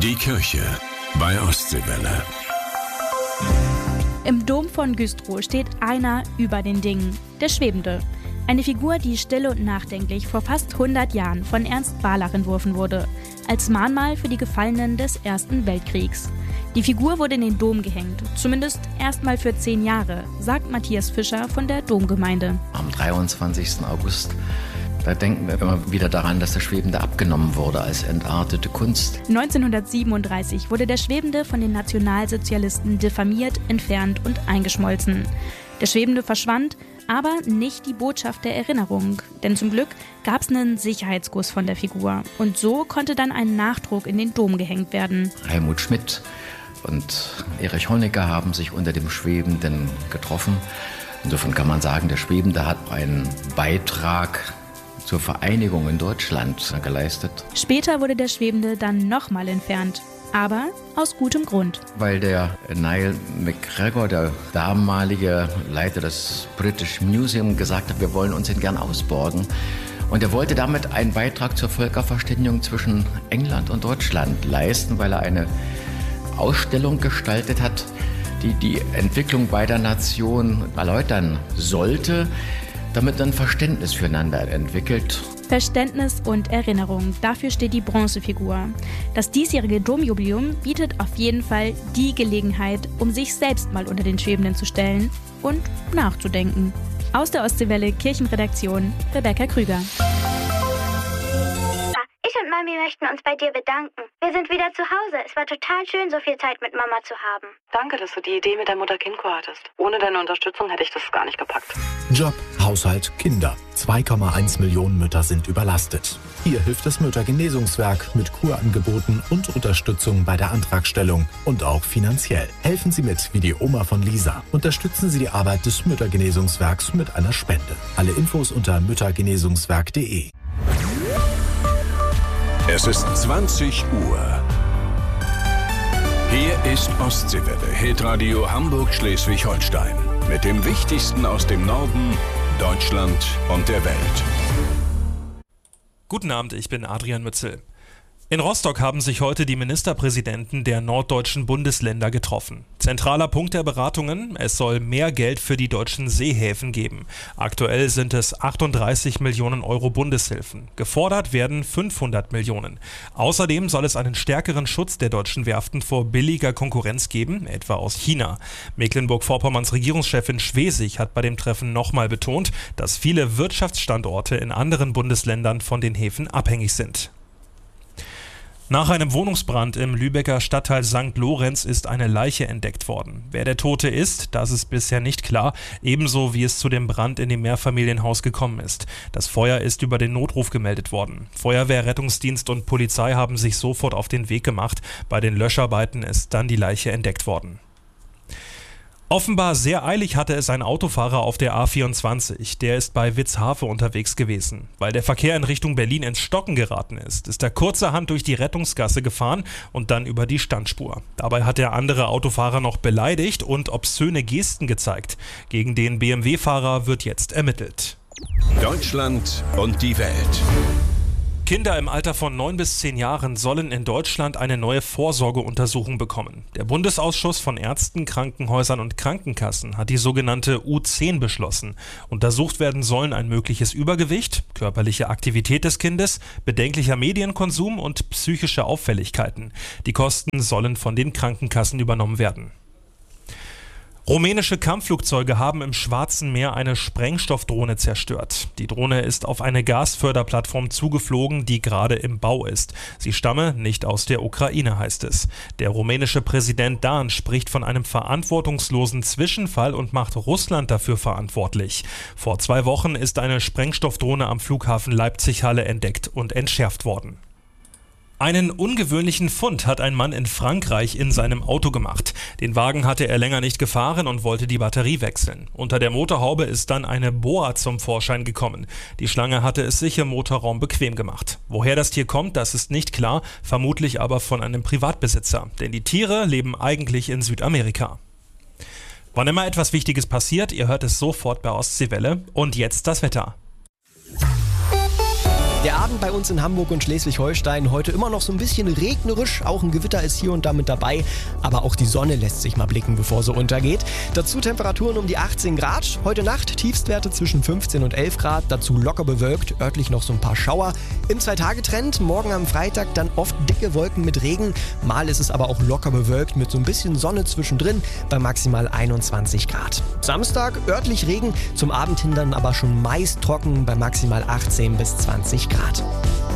Die Kirche bei Ostseewelle. Im Dom von Güstrow steht einer über den Dingen, der Schwebende. Eine Figur, die still und nachdenklich vor fast 100 Jahren von Ernst Barlach entworfen wurde, als Mahnmal für die Gefallenen des Ersten Weltkriegs. Die Figur wurde in den Dom gehängt, zumindest erstmal für 10 Jahre, sagt Matthias Fischer von der Domgemeinde. Am 23. August, da denken wir immer wieder daran, dass der Schwebende abgenommen wurde als entartete Kunst. 1937 wurde der Schwebende von den Nationalsozialisten diffamiert, entfernt und eingeschmolzen. Der Schwebende verschwand, aber nicht die Botschaft der Erinnerung. Denn zum Glück gab es einen Sicherheitsguss von der Figur. Und so konnte dann ein Nachdruck in den Dom gehängt werden. Helmut Schmidt und Erich Honecker haben sich unter dem Schwebenden getroffen. Insofern kann man sagen, der Schwebende hat einen Beitrag zur Vereinigung in Deutschland geleistet. Später wurde der Schwebende dann nochmal entfernt. Aber aus gutem Grund. Weil der Niall McGregor, der damalige Leiter des British Museum, gesagt hat, wir wollen uns ihn gern ausborgen. Und er wollte damit einen Beitrag zur Völkerverständigung zwischen England und Deutschland leisten, weil er eine Ausstellung gestaltet hat, die die Entwicklung beider Nationen erläutern sollte, damit ein Verständnis füreinander entwickelt. Verständnis und Erinnerung, dafür steht die Bronzefigur. Das diesjährige Domjubiläum bietet auf jeden Fall die Gelegenheit, um sich selbst mal unter den Schwebenden zu stellen und nachzudenken. Aus der Ostseewelle Kirchenredaktion, Rebecca Krüger. Ich und Mami möchten uns bei dir bedanken. Wir sind wieder zu Hause. Es war total schön, so viel Zeit mit Mama zu haben. Danke, dass du die Idee mit der Mutter-Kind-Kur hattest. Ohne deine Unterstützung hätte ich das gar nicht gepackt. Job, Haushalt, Kinder. 2,1 Millionen Mütter sind überlastet. Hier hilft das Müttergenesungswerk mit Kurangeboten und Unterstützung bei der Antragstellung und auch finanziell. Helfen Sie mit, wie die Oma von Lisa. Unterstützen Sie die Arbeit des Müttergenesungswerks mit einer Spende. Alle Infos unter müttergenesungswerk.de. Es ist 20 Uhr. Hier ist Ostseewelle, Hitradio Hamburg-Schleswig-Holstein. Mit dem Wichtigsten aus dem Norden, Deutschland und der Welt. Guten Abend, ich bin Adrian Mützel. In Rostock haben sich heute die Ministerpräsidenten der norddeutschen Bundesländer getroffen. Zentraler Punkt der Beratungen: Es soll mehr Geld für die deutschen Seehäfen geben. Aktuell sind es 38 Millionen Euro Bundeshilfen. Gefordert werden 500 Millionen. Außerdem soll es einen stärkeren Schutz der deutschen Werften vor billiger Konkurrenz geben, etwa aus China. Mecklenburg-Vorpommerns Regierungschefin Schwesig hat bei dem Treffen nochmal betont, dass viele Wirtschaftsstandorte in anderen Bundesländern von den Häfen abhängig sind. Nach einem Wohnungsbrand im Lübecker Stadtteil St. Lorenz ist eine Leiche entdeckt worden. Wer der Tote ist, das ist bisher nicht klar, ebenso wie es zu dem Brand in dem Mehrfamilienhaus gekommen ist. Das Feuer ist über den Notruf gemeldet worden. Feuerwehr, Rettungsdienst und Polizei haben sich sofort auf den Weg gemacht. Bei den Löscharbeiten ist dann die Leiche entdeckt worden. Offenbar sehr eilig hatte es ein Autofahrer auf der A24. Der ist bei Witzhafe unterwegs gewesen. Weil der Verkehr in Richtung Berlin ins Stocken geraten ist er kurzerhand durch die Rettungsgasse gefahren und dann über die Standspur. Dabei hat der andere Autofahrer noch beleidigt und obszöne Gesten gezeigt. Gegen den BMW-Fahrer wird jetzt ermittelt. Deutschland und die Welt. Kinder im Alter von 9 bis 10 Jahren sollen in Deutschland eine neue Vorsorgeuntersuchung bekommen. Der Bundesausschuss von Ärzten, Krankenhäusern und Krankenkassen hat die sogenannte U10 beschlossen. Untersucht werden sollen ein mögliches Übergewicht, körperliche Aktivität des Kindes, bedenklicher Medienkonsum und psychische Auffälligkeiten. Die Kosten sollen von den Krankenkassen übernommen werden. Rumänische Kampfflugzeuge haben im Schwarzen Meer eine Sprengstoffdrohne zerstört. Die Drohne ist auf eine Gasförderplattform zugeflogen, die gerade im Bau ist. Sie stamme nicht aus der Ukraine, heißt es. Der rumänische Präsident Dan spricht von einem verantwortungslosen Zwischenfall und macht Russland dafür verantwortlich. Vor 2 Wochen ist eine Sprengstoffdrohne am Flughafen Leipzig-Halle entdeckt und entschärft worden. Einen ungewöhnlichen Fund hat ein Mann in Frankreich in seinem Auto gemacht. Den Wagen hatte er länger nicht gefahren und wollte die Batterie wechseln. Unter der Motorhaube ist dann eine Boa zum Vorschein gekommen. Die Schlange hatte es sich im Motorraum bequem gemacht. Woher das Tier kommt, das ist nicht klar, vermutlich aber von einem Privatbesitzer. Denn die Tiere leben eigentlich in Südamerika. Wann immer etwas Wichtiges passiert, ihr hört es sofort bei Ostseewelle. Und jetzt das Wetter. Der Abend bei uns in Hamburg und Schleswig-Holstein heute immer noch so ein bisschen regnerisch. Auch ein Gewitter ist hier und da mit dabei. Aber auch die Sonne lässt sich mal blicken, bevor sie untergeht. Dazu Temperaturen um die 18 Grad. Heute Nacht Tiefstwerte zwischen 15 und 11 Grad. Dazu locker bewölkt, örtlich noch so ein paar Schauer. Im 2-Tage-Trend, morgen am Freitag dann oft dicke Wolken mit Regen. Mal ist es aber auch locker bewölkt mit so ein bisschen Sonne zwischendrin bei maximal 21 Grad. Samstag örtlich Regen, zum Abend hin dann aber schon meist trocken bei maximal 18 bis 20 Grad.